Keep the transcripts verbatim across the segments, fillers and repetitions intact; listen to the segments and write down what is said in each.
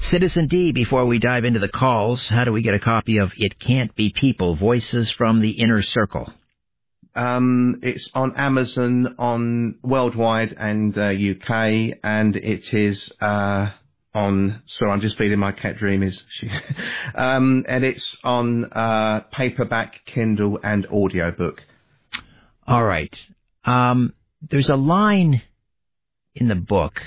Citizen D, before we dive into the calls, how do we get a copy of It Can't Be People, Voices from the Inner Circle? Um, it's on Amazon, on worldwide and uh, U K, and it is uh, on. Sorry, I'm just feeding my cat Dreamies. um, and it's on uh, paperback, Kindle, and audiobook. All right. Um, there's a line in the book,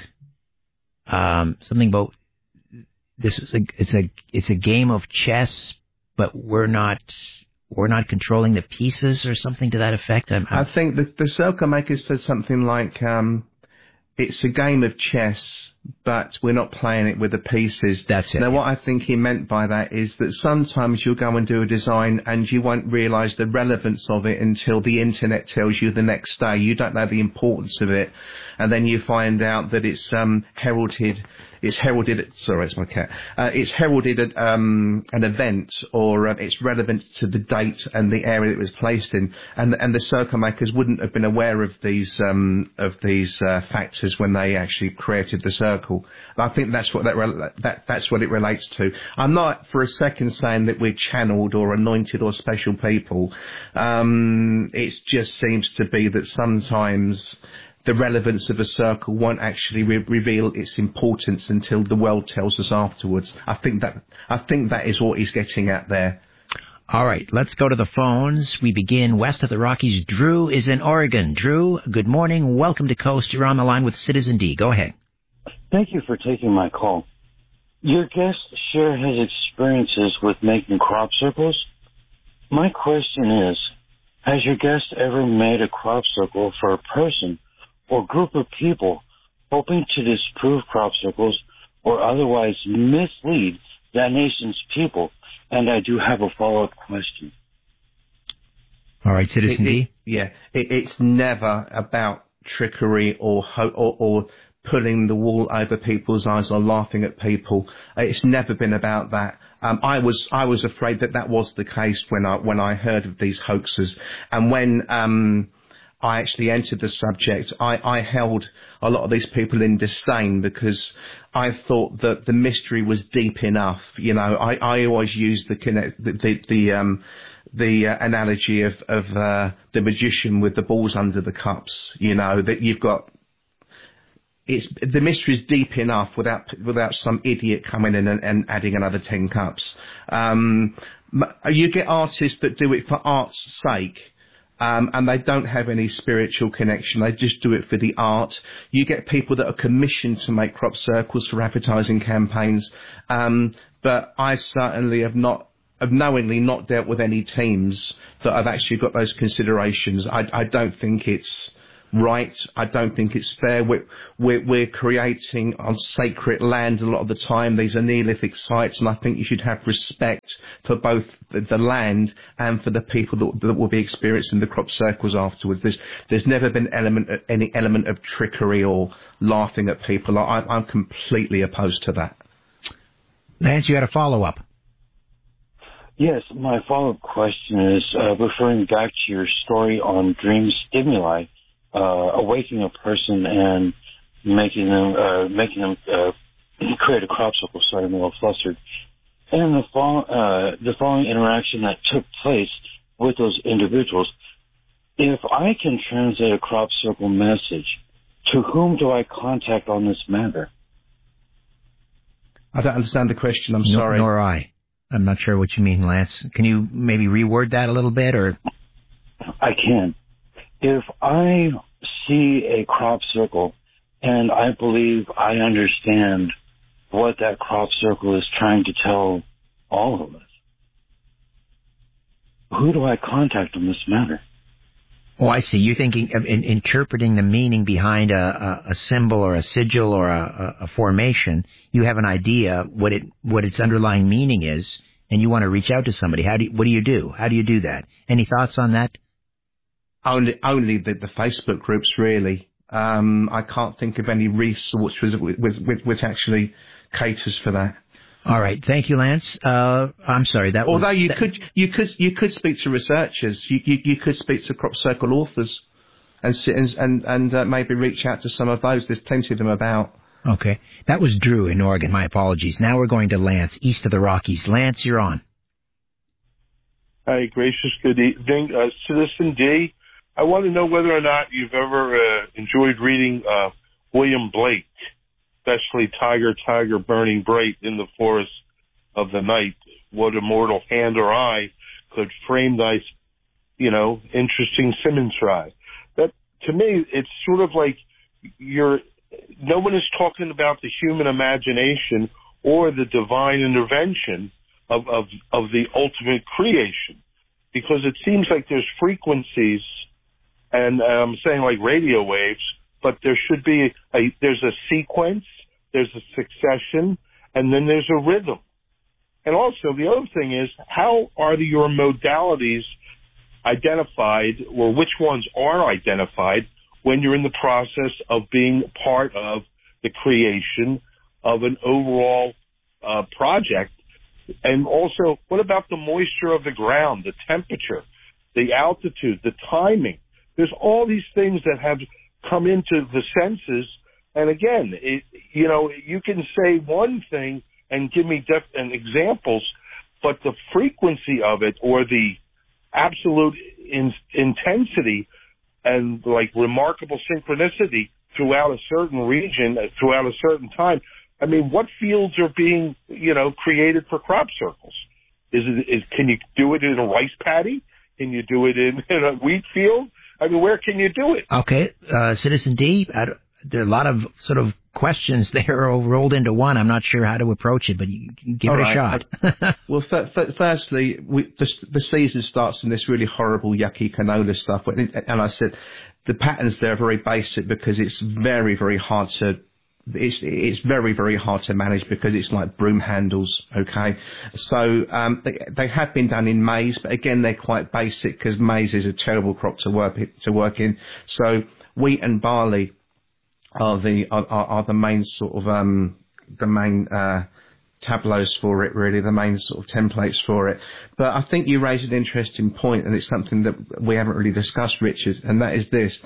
um, something about this is a it's a it's a game of chess, but we're not. We're not controlling the pieces or something to that effect. I'm, I'm... I think the, the Circle Maker said something like, um, it's a game of chess, but we're not playing it with the pieces. That's it. Now, yeah. what I think he meant by that is that sometimes you'll go and do a design and you won't realise the relevance of it until the internet tells you the next day. You don't know the importance of it. And then you find out that it's um, heralded... It's heralded. Sorry, it's my cat. Uh, it's heralded at um, an event, or uh, it's relevant to the date and the area it was placed in. And and the circle makers wouldn't have been aware of these um, of these uh, factors when they actually created the circle. And I think that's what that, re- that that's what it relates to. I'm not for a second saying that we're channeled or anointed or special people. Um, it just seems to be that sometimes the relevance of a circle won't actually re- reveal its importance until the world tells us afterwards. I think that I think that is what he's getting at there. All right, let's go to the phones. We begin west of the Rockies. Drew is in Oregon. Drew, good morning. Welcome to Coast. You're on the line with Citizen D. Go ahead. Thank you for taking my call. Your guest shared his experiences with making crop circles. My question is, has your guest ever made a crop circle for a person or group of people hoping to disprove crop circles or otherwise mislead that nation's people? And I do have a follow-up question. All right, Citizen it, D. It, yeah, it, it's never about trickery or, ho- or or pulling the wool over people's eyes or laughing at people. It's never been about that. Um, I was I was afraid that that was the case when I when I heard of these hoaxes, and when um, I actually entered the subject, I, I held a lot of these people in disdain because I thought that the mystery was deep enough. You know, I, I always use the connect, the the, the um the uh, analogy of of uh, the magician with the balls under the cups. You know, that you've got. It's the mystery is deep enough without without some idiot coming in and, and adding another ten cups. Um, you get artists that do it for art's sake. Um, and they don't have any spiritual connection. They just do it for the art. You get people that are commissioned to make crop circles for advertising campaigns. Um, but I certainly have not, have knowingly not dealt with any teams that have actually got those considerations. I, I don't think it's right. I don't think it's fair. We're, we're, we're creating on sacred land a lot of the time. These are Neolithic sites, and I think you should have respect for both the, the land and for the people that, that will be experiencing the crop circles afterwards. There's, there's never been element, any element of trickery or laughing at people. I, I'm completely opposed to that. Lance, you had a follow-up. Yes, my follow-up question is uh, referring back to your story on dream stimuli. Uh, awakening a person and making them uh, making them uh, create a crop circle. Sorry, I'm a little flustered. And the, fo- uh, the following interaction that took place with those individuals, if I can translate a crop circle message, to whom do I contact on this matter? I don't understand the question. I'm no, sorry. Nor I. I'm not sure what you mean, Lance. Can you maybe reword that a little bit, or? I can. If I see a crop circle and I believe I understand what that crop circle is trying to tell all of us, who do I contact on this matter? Oh, I see. You're thinking of in, interpreting the meaning behind a, a, a symbol or a sigil or a, a, a formation. You have an idea what it what its underlying meaning is, and you want to reach out to somebody. How do you, what do you do? How do you do that? Any thoughts on that? Only, only the, the Facebook groups, really. Um, I can't think of any resource which, which, which actually caters for that. All right, thank you, Lance. Uh, I'm sorry that. Although was, you that, could, you could, you could speak to researchers. You, you, you could speak to crop circle authors, and and and, and uh, maybe reach out to some of those. There's plenty of them about. Okay. That was Drew in Oregon. My apologies. Now we're going to Lance, east of the Rockies. Lance, you're on. Hi, gracious good evening. Uh, Citizen D, I want to know whether or not you've ever uh, enjoyed reading uh, William Blake, especially Tiger, Tiger, Burning Bright in the Forest of the Night. What immortal hand or eye could frame thy, you know, interesting Simmons try. That, to me, it's sort of like you're, no one is talking about the human imagination or the divine intervention of, of, of the ultimate creation. Because it seems like there's frequencies, and I'm saying like radio waves, but there should be a, there's a sequence, there's a succession, and then there's a rhythm. And also, the other thing is, how are the, your modalities identified, or which ones are identified when you're in the process of being part of the creation of an overall uh, project? And also, what about the moisture of the ground, the temperature, the altitude, the timing? There's all these things that have come into the senses. And again, it, you know, you can say one thing and give me def- and examples, but the frequency of it or the absolute in- intensity and like remarkable synchronicity throughout a certain region, throughout a certain time. I mean, what fields are being, you know, created for crop circles? Is it, is, can you do it in a rice paddy? Can you do it in, in a wheat field? I mean, where can you do it? Okay, uh, Citizen D, I, there are a lot of sort of questions there all rolled into one. I'm not sure how to approach it, but you can give all it right. a shot. Well, f- f- firstly, we, the, the season starts in this really horrible, yucky canola stuff. And I said the patterns there are very basic because it's very, very hard to It's it's very, very hard to manage because it's like broom handles, okay? So um, they, they have been done in maize, but again, they're quite basic because maize is a terrible crop to work to work in. So wheat and barley are the are, are the main sort of um, the main uh, tableaus for it, really, the main sort of templates for it. But I think you raised an interesting point, and it's something that we haven't really discussed, Richard, and that is this.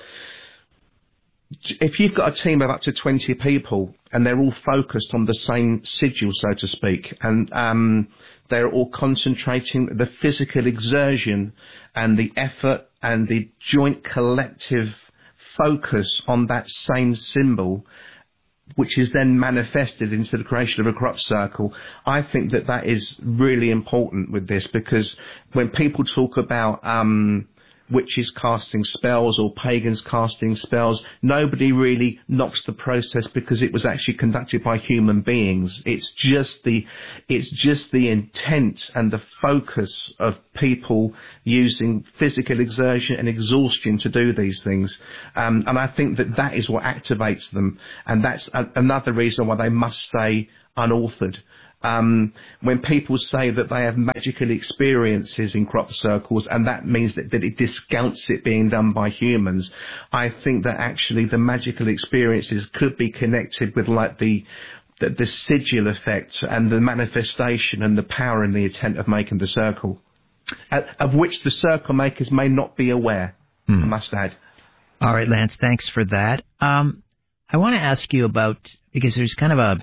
If you've got a team of up to twenty people and they're all focused on the same sigil, so to speak, and um, they're all concentrating the physical exertion and the effort and the joint collective focus on that same symbol, which is then manifested into the creation of a crop circle, I think that that is really important with this, because when people talk about um, witches casting spells or pagans casting spells, nobody really knocks the process because it was actually conducted by human beings. It's just the, it's just the intent and the focus of people using physical exertion and exhaustion to do these things. Um, and I think that that is what activates them. And that's a, another reason why they must stay unauthored. Um, when people say that they have magical experiences in crop circles, and that means that, that it discounts it being done by humans, I think that actually the magical experiences could be connected with like the, the, the sigil effect and the manifestation and the power and the intent of making the circle, of which the circle makers may not be aware, hmm. I must add. All right, Lance, thanks for that. Um, I want to ask you about, because there's kind of a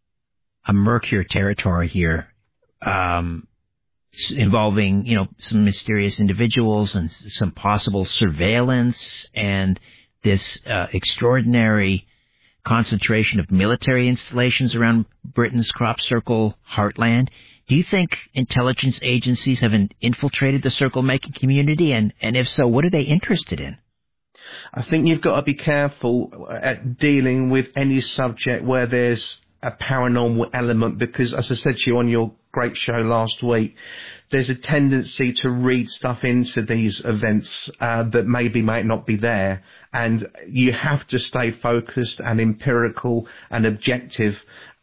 a murkier territory here, um, involving, you know, some mysterious individuals and some possible surveillance and this uh, extraordinary concentration of military installations around Britain's crop circle heartland. Do you think intelligence agencies have infiltrated the circle-making community? And, and if so, what are they interested in? I think you've got to be careful at dealing with any subject where there's a paranormal element, because, as I said to you on your great show last week, there's a tendency to read stuff into these events uh, that maybe might not be there, and you have to stay focused and empirical and objective,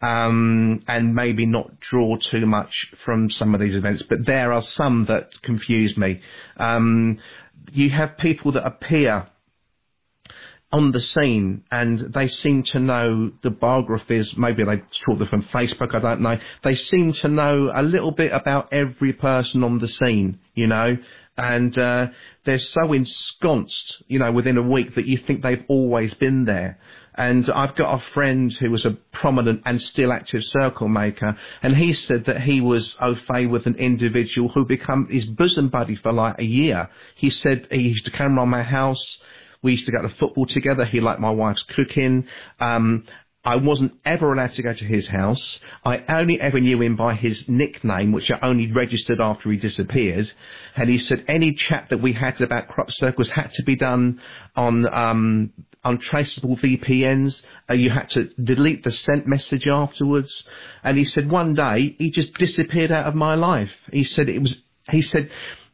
um, and maybe not draw too much from some of these events. But there are some that confuse me. Um, you have people that appear on the scene, and they seem to know the biographies. Maybe they saw them from Facebook, I don't know. They seem to know a little bit about every person on the scene, you know, and uh, they're so ensconced, you know, within a week that you think they've always been there. And I've got a friend who was a prominent and still active circle maker, and he said that he was au fait with an individual who became his bosom buddy for like a year. He said he used to come around my house. We used to go to football together. He liked my wife's cooking. Um, I wasn't ever allowed to go to his house. I only ever knew him by his nickname, which I only registered after he disappeared. And he said any chat that we had about crop circles had to be done on um, untraceable V P Ns. Uh, you had to delete the sent message afterwards. And he said one day he just disappeared out of my life. He said it was. He said.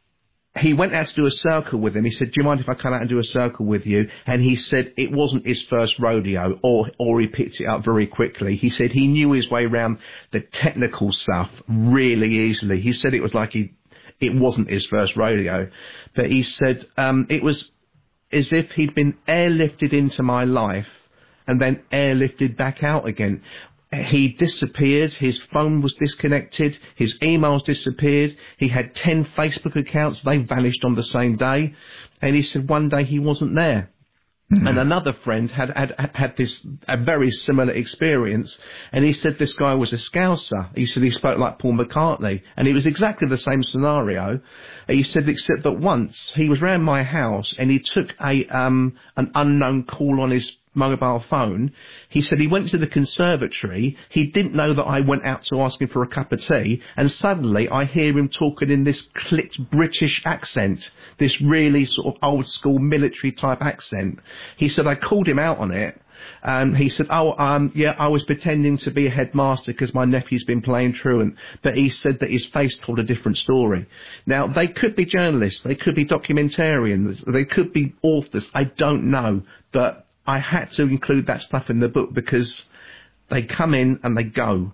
He went out to do a circle with him. He said, do you mind if I come out and do a circle with you? And he said it wasn't his first rodeo, or or he picked it up very quickly. He said he knew his way around the technical stuff really easily. He said it was like he, it wasn't his first rodeo. But he said um, it was as if he'd been airlifted into my life and then airlifted back out again. He disappeared, his phone was disconnected, his emails disappeared, he had ten Facebook accounts, they vanished on the same day, and he said one day he wasn't there. Mm-hmm. And another friend had, had had this a very similar experience, and he said this guy was a Scouser. He said he spoke like Paul McCartney, and it was exactly the same scenario. He said except that once he was round my house and he took a um an unknown call on his mobile phone. He said he went to the conservatory. He didn't know that I went out to ask him for a cup of tea, and suddenly I hear him talking in this clipped British accent, this really sort of old school military type accent. He said I called him out on it. Um, he said, oh, um, yeah, I was pretending to be a headmaster because my nephew's been playing truant. But he said that his face told a different story. Now, they could be journalists. They could be documentarians. They could be authors. I don't know. But I had to include that stuff in the book because they come in and they go.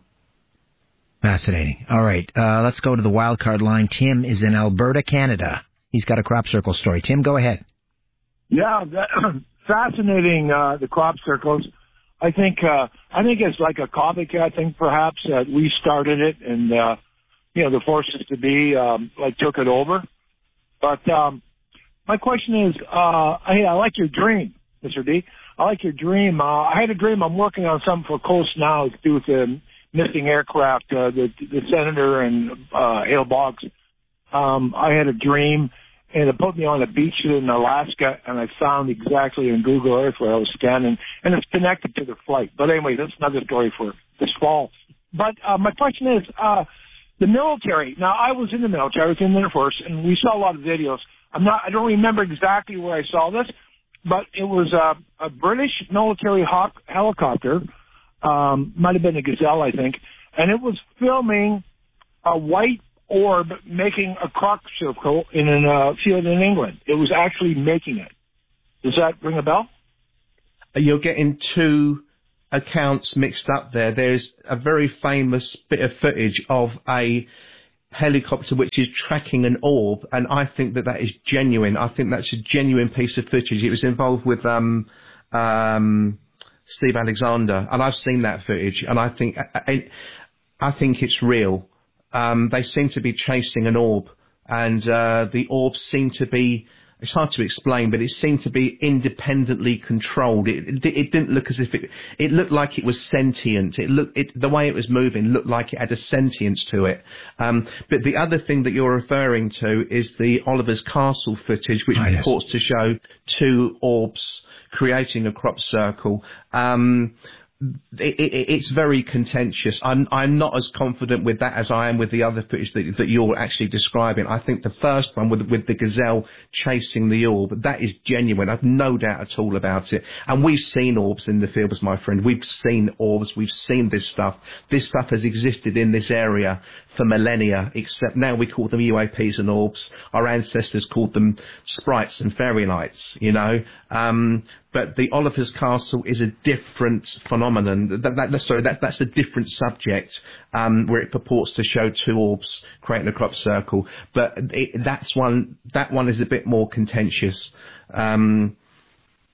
Fascinating. All right, uh, let's go to the wild card line. Tim is in Alberta, Canada. He's got a crop circle story. Tim, go ahead. Yeah, that, fascinating. Uh, the crop circles. I think uh, I think it's like a copycat thing. Perhaps uh, we started it, and uh, you know the forces to be um, like took it over. But um, my question is, uh, hey, I like your dream, Mister D. I like your dream. Uh, I had a dream. I'm working on something for Coast Now to do with the missing aircraft, uh, the, the senator and uh, Hale Boggs. Um, I had a dream, and it put me on a beach in Alaska, and I found exactly in Google Earth where I was scanning, and it's connected to the flight. But anyway, that's another story for this fall. But uh, my question is, uh, the military. Now, I was in the military. I was in the Air Force, and we saw a lot of videos. I'm not. I don't remember exactly where I saw this. But it was a, a British military hawk helicopter, um, might have been a Gazelle, I think, and it was filming a white orb making a crop circle in a uh, field in England. It was actually making it. Does that ring a bell? You're getting two accounts mixed up there. There's a very famous bit of footage of a helicopter which is tracking an orb, and I think that that is genuine. I think that's a genuine piece of footage. It was involved with um, um, Steve Alexander, and I've seen that footage, and I think I, I think it's real. Um, they seem to be chasing an orb, and uh, the orb seemed to be. It's hard to explain, but it seemed to be independently controlled. It, it, it didn't look as if it. It looked like it was sentient. It looked it, the way it was moving looked like it had a sentience to it. Um, but the other thing that you're referring to is the Oliver's Castle footage, which oh, yes. purports to show two orbs creating a crop circle. Um, It, it, it's very contentious. I'm I'm not as confident with that as I am with the other footage that, that you're actually describing. I think the first one with with the gazelle chasing the orb, that is genuine. I've no doubt at all about it. And we've seen orbs in the fields, my friend. We've seen orbs. We've seen this stuff. This stuff has existed in this area for millennia, except now we call them U A Ps and orbs. Our ancestors called them sprites and fairy lights, you know. Um, but the Oliver's Castle is a different phenomenon. That, that, sorry, that, that's a different subject um, where it purports to show two orbs creating a crop circle. But it, that's one. That one is a bit more contentious. Um,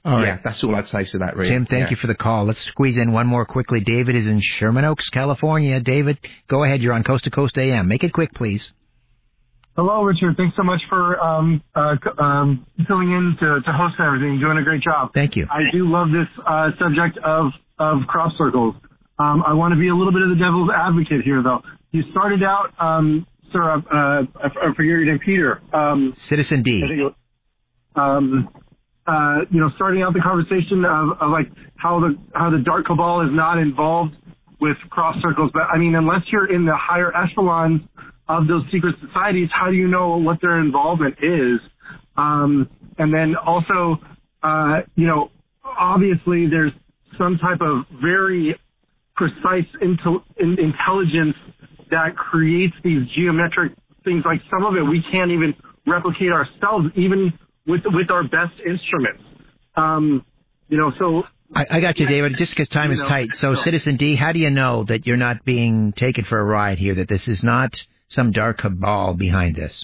All right. Yeah, that's all I'd say to that, really. Tim, thank yeah. you for the call. Let's squeeze in one more quickly. David is in Sherman Oaks, California. David, go ahead. You're on Coast to Coast A M. Make it quick, please. Hello, Richard. Thanks so much for um, uh, um, filling in to, to host and everything. You're doing a great job. Thank you. I do love this uh, subject of, of crop circles. Um, I want to be a little bit of the devil's advocate here, though. You started out, um, sir, uh, I, I forget your name, Peter. Um, Citizen D. I think it, um, uh, you know, starting out the conversation of, of like how the how the dark cabal is not involved with crop circles. But I mean, unless you're in the higher echelons of those secret societies, how do you know what their involvement is? Um, and then also, uh, you know, obviously there's some type of very precise intel- in- intelligence that creates these geometric things. Like some of it we can't even replicate ourselves, even with with our best instruments. Um, you know, so I, I got you, David. Just because time you is know, tight. So, no. Citizen D, how do you know that you're not being taken for a ride here? That this is not some dark cabal behind this?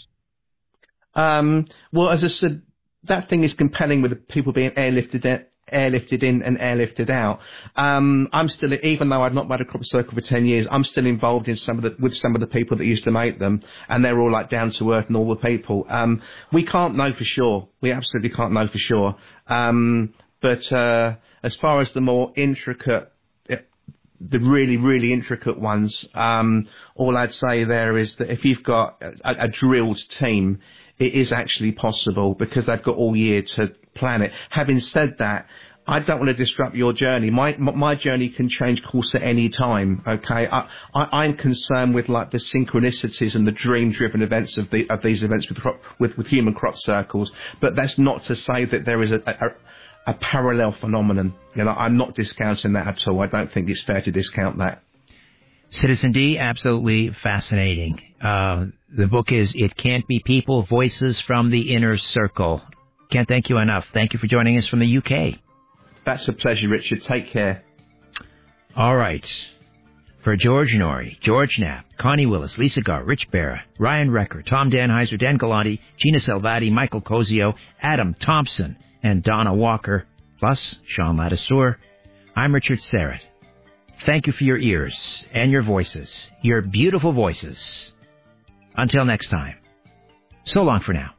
Um, well, as I said, that thing is compelling with the people being airlifted in, airlifted in and airlifted out. Um, I'm still, even though I've not made a crop circle for ten years, I'm still involved in some of the, with some of the people that used to make them, and they're all like down to earth and all the people. Um, we can't know for sure. We absolutely can't know for sure. Um, but, uh, as far as the more intricate, the really, really intricate ones, um, all I'd say there is that if you've got a, a drilled team, it is actually possible because they've got all year to plan it. Having said that, I don't want to disrupt your journey. My my journey can change course at any time. Okay, I, I I'm concerned with like the synchronicities and the dream-driven events of the of these events with crop, with with human crop circles. But that's not to say that there is a, a a parallel phenomenon. You know, I'm not discounting that at all. I don't think it's fair to discount that. Citizen D, absolutely fascinating. Uh, the book is It Can't Be People, Voices from the Inner Circle. Can't thank you enough. Thank you for joining us from the U K. That's a pleasure, Richard. Take care. All right. For George Norrie, George Knapp, Connie Willis, Lisa Garr, Rich Barra, Ryan Recker, Tom Danheiser, Dan Galante, Gina Salvati, Michael Cozio, Adam Thompson, and Donna Walker, plus Sean Ladisseur, I'm Richard Serrett. Thank you for your ears and your voices, your beautiful voices. Until next time, so long for now.